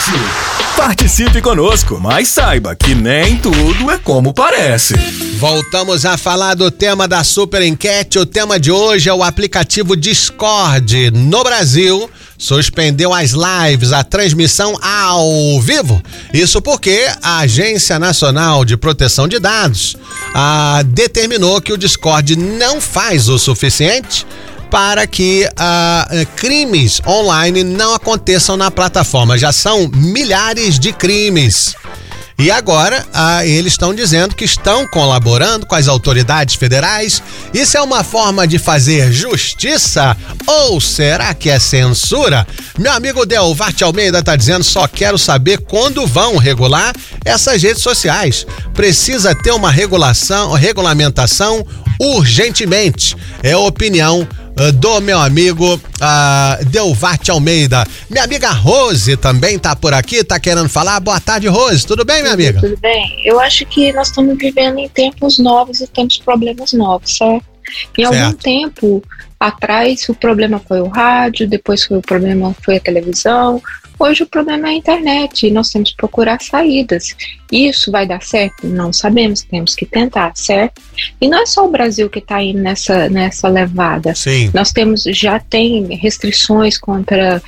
Enquete. Participe conosco, mas saiba que nem tudo é como parece. Voltamos a falar do tema da Super Enquete. O tema de hoje é o aplicativo Discord. No Brasil, suspendeu as lives, a transmissão ao vivo. Isso porque a Agência Nacional de Proteção de Dados determinou que o Discord não faz o suficiente para que crimes online não aconteçam na plataforma. Já são milhares de crimes. E agora, eles estão dizendo que estão colaborando com as autoridades federais. Isso é uma forma de fazer justiça? Ou será que é censura? Meu amigo Delvarte Almeida está dizendo: só quero saber quando vão regular essas redes sociais. Precisa ter uma regulamentação urgentemente. É a opinião do meu amigo Delvarte Almeida. Minha amiga Rose também tá por aqui, tá querendo falar. Boa tarde, Rose. Tudo bem, minha amiga? Tudo bem. Eu acho que nós estamos vivendo em tempos novos e temos problemas novos, certo? Em algum tempo atrás o problema foi o rádio, depois o problema foi a televisão. Hoje o problema é a internet e nós temos que procurar saídas. Isso vai dar certo? Não sabemos, temos que tentar, certo? E não é só o Brasil que está indo nessa levada. Sim. Nós já tem restrições contra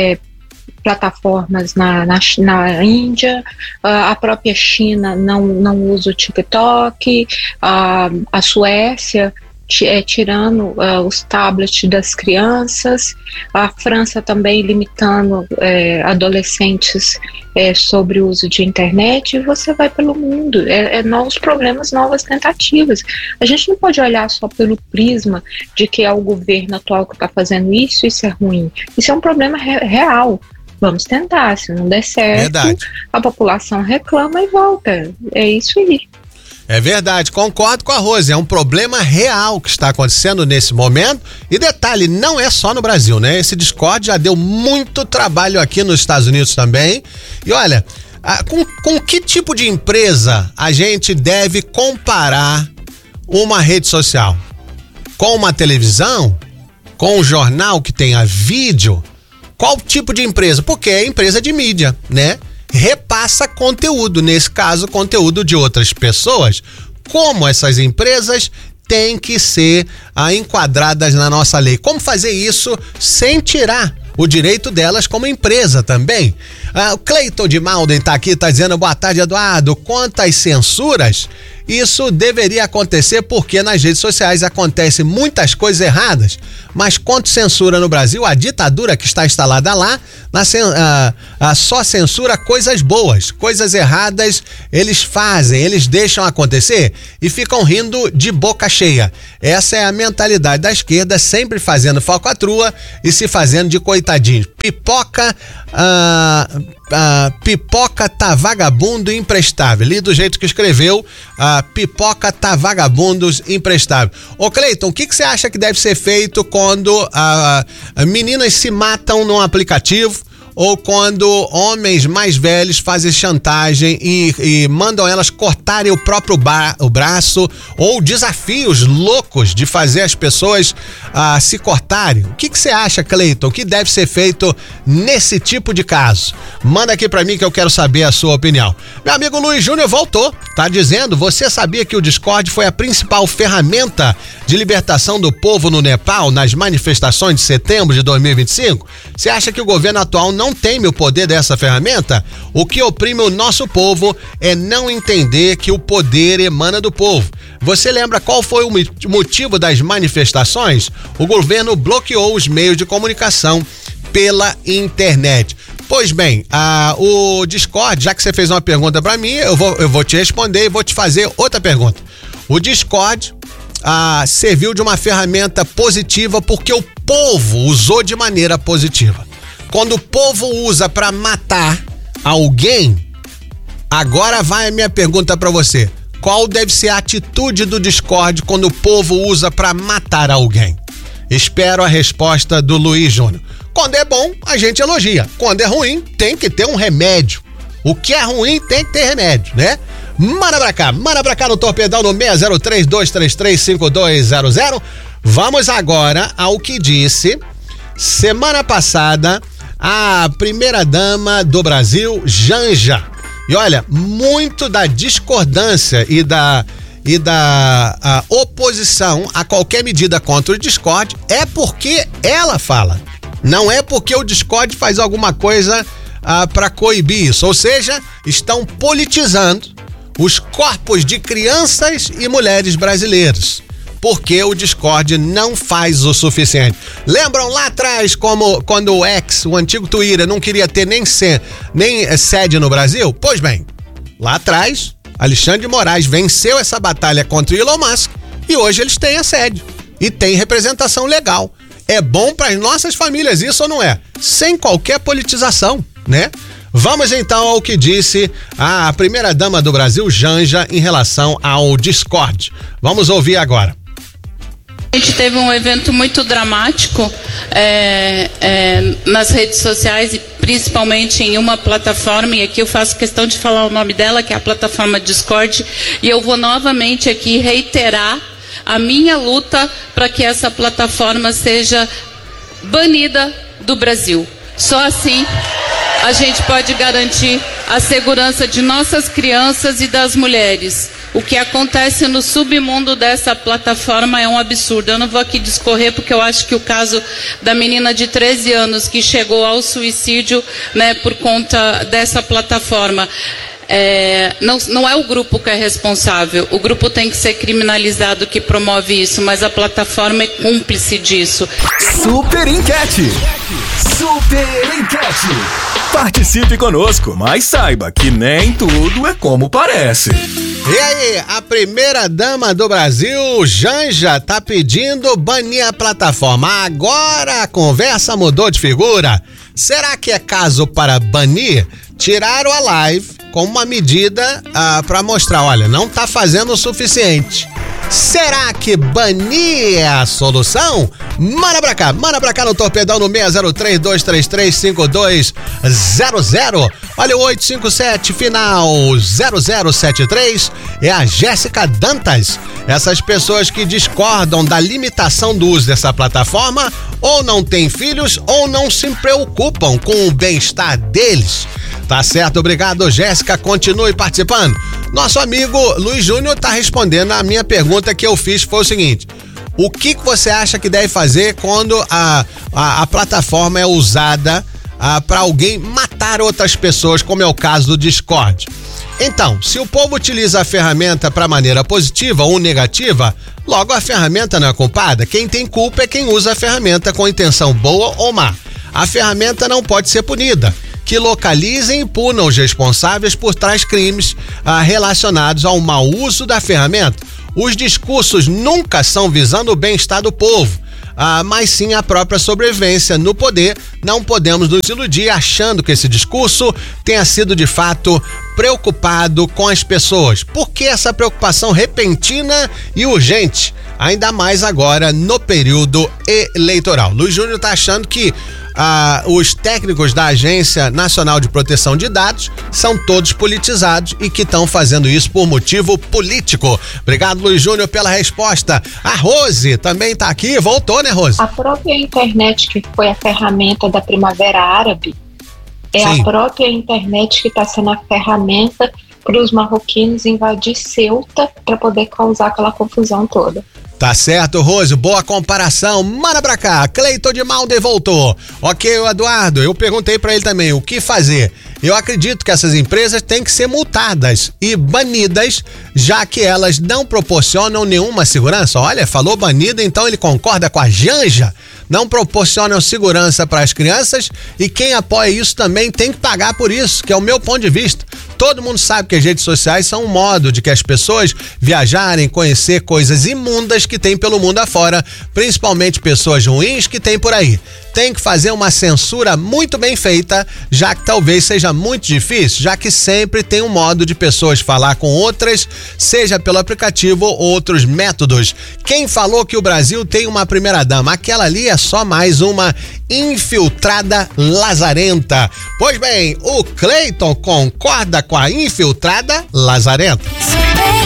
plataformas na Índia, a própria China não usa o TikTok, a Suécia tirando os tablets das crianças, a França também limitando adolescentes sobre o uso de internet, e você vai pelo mundo, novos problemas, novas tentativas. A gente não pode olhar só pelo prisma de que é o governo atual que está fazendo isso é ruim. Isso é um problema real. Vamos tentar, se não der certo, verdade, a população reclama e volta. É isso aí. É verdade, concordo com a Rose, é um problema real que está acontecendo nesse momento. E detalhe, não é só no Brasil, né? Esse Discord já deu muito trabalho aqui nos Estados Unidos também. E olha, com que tipo de empresa a gente deve comparar uma rede social? Com uma televisão? Com um jornal que tenha vídeo? Qual tipo de empresa? Porque é empresa de mídia, né? Repassa conteúdo, nesse caso, conteúdo de outras pessoas. Como essas empresas têm que ser enquadradas na nossa lei? Como fazer isso sem tirar o direito delas como empresa também? O Cleiton de Malden tá aqui, tá dizendo: boa tarde, Eduardo. Quanto às censuras, isso deveria acontecer porque nas redes sociais acontecem muitas coisas erradas, mas quanto censura no Brasil, a ditadura que está instalada lá, só censura coisas boas, coisas erradas eles deixam acontecer e ficam rindo de boca cheia. Essa é a mentalidade da esquerda, sempre fazendo falcatrua e se fazendo de coitadinho. Pipoca tá vagabundo imprestável. Li do jeito que escreveu, pipoca tá vagabundos imprestável. Ô Cleiton, o que você acha que deve ser feito quando meninas se matam num aplicativo, ou quando homens mais velhos fazem chantagem e mandam elas cortarem o próprio braço, ou desafios loucos de fazer as pessoas se cortarem? O que você acha, Cleiton? O que deve ser feito nesse tipo de caso? Manda aqui pra mim que eu quero saber a sua opinião. Meu amigo Luiz Júnior voltou, tá dizendo: você sabia que o Discord foi a principal ferramenta de libertação do povo no Nepal nas manifestações de setembro de 2025? Você acha que o governo atual não teme o poder dessa ferramenta? O que oprime o nosso povo é não entender que o poder emana do povo. Você lembra qual foi o motivo das manifestações? O governo bloqueou os meios de comunicação pela internet. Pois bem, o Discord, já que você fez uma pergunta para mim, eu vou te responder e vou te fazer outra pergunta. O Discord serviu de uma ferramenta positiva porque o povo usou de maneira positiva. Quando o povo usa para matar alguém, agora vai a minha pergunta para você: qual deve ser a atitude do Discord quando o povo usa para matar alguém? Espero a resposta do Luiz Júnior. Quando é bom, a gente elogia. Quando é ruim, tem que ter um remédio. O que é ruim tem que ter remédio, né? Manda pra cá no Torpedão no 603-233-5200. Vamos agora ao que disse semana passada a primeira-dama do Brasil, Janja. E olha, muito da discordância e da oposição a qualquer medida contra o Discord é porque ela fala. Não é porque o Discord faz alguma coisa para coibir isso. Ou seja, estão politizando os corpos de crianças e mulheres brasileiros. Porque o Discord não faz o suficiente. Lembram lá atrás quando o X, o antigo Twitter, não queria ter nem sede no Brasil? Pois bem, lá atrás, Alexandre de Moraes venceu essa batalha contra o Elon Musk e hoje eles têm a sede e tem representação legal. É bom para as nossas famílias, isso ou não é? Sem qualquer politização, né? Vamos então ao que disse a primeira-dama do Brasil, Janja, em relação ao Discord. Vamos ouvir agora. A gente teve um evento muito dramático nas redes sociais e principalmente em uma plataforma, e aqui eu faço questão de falar o nome dela, que é a plataforma Discord, e eu vou novamente aqui reiterar a minha luta para que essa plataforma seja banida do Brasil. Só assim a gente pode garantir a segurança de nossas crianças e das mulheres. O que acontece no submundo dessa plataforma é um absurdo. Eu não vou aqui discorrer porque eu acho que o caso da menina de 13 anos que chegou ao suicídio, né, por conta dessa plataforma, não é o grupo que é responsável. O grupo tem que ser criminalizado que promove isso, mas a plataforma é cúmplice disso. Super Enquete. Super Enquete. Participe conosco, mas saiba que nem tudo é como parece. E aí, a primeira-dama do Brasil, Janja, tá pedindo banir a plataforma. Agora a conversa mudou de figura. Será que é caso para banir? Tiraram a live como uma medida para mostrar, olha, não tá fazendo o suficiente. Será que banir é a solução? Manda pra cá no Torpedão no 603-233-5200. Olha o 857 final 0073 é a Jéssica Dantas. Essas pessoas que discordam da limitação do uso dessa plataforma ou não têm filhos ou não se preocupam com o bem-estar deles. Tá certo, obrigado, Jéssica, continue participando. Nosso amigo Luiz Júnior tá respondendo a minha pergunta que eu fiz, foi o seguinte: o que você acha que deve fazer quando a plataforma é usada para alguém matar outras pessoas, como é o caso do Discord? Então, se o povo utiliza a ferramenta para maneira positiva ou negativa, logo a ferramenta não é culpada. Quem tem culpa é quem usa a ferramenta com intenção boa ou má. A ferramenta não pode ser punida. Que localizem e punam os responsáveis por tais crimes relacionados ao mau uso da ferramenta. Os discursos nunca são visando o bem-estar do povo, mas sim a própria sobrevivência no poder. Não podemos nos iludir achando que esse discurso tenha sido de fato preocupado com as pessoas. Por que essa preocupação repentina e urgente? Ainda mais agora no período eleitoral. Luiz Júnior está achando que os técnicos da Agência Nacional de Proteção de Dados são todos politizados e que estão fazendo isso por motivo político. Obrigado, Luiz Júnior, pela resposta. A Rose também está aqui, voltou, né, Rose? A própria internet, que foi a ferramenta da Primavera Árabe, Sim. A própria internet que está sendo a ferramenta para os marroquinos invadir Ceuta para poder causar aquela confusão toda. Tá certo, Rose, boa comparação. Manda pra cá, Cleiton de Malde voltou. Ok, Eduardo, eu perguntei pra ele também o que fazer. Eu acredito que essas empresas têm que ser multadas e banidas, já que elas não proporcionam nenhuma segurança. Olha, falou banida, então ele concorda com a Janja. Não proporcionam segurança para as crianças e quem apoia isso também tem que pagar por isso, que é o meu ponto de vista. Todo mundo sabe que as redes sociais são um modo de que as pessoas viajarem, conhecer coisas imundas que tem pelo mundo afora, principalmente pessoas ruins que tem por aí. Tem que fazer uma censura muito bem feita, já que talvez seja muito difícil, já que sempre tem um modo de pessoas falar com outras, seja pelo aplicativo ou outros métodos. Quem falou que o Brasil tem uma primeira-dama? Aquela ali é só mais uma infiltrada lazarenta. Pois bem, o Cleiton concorda com a infiltrada lazarenta.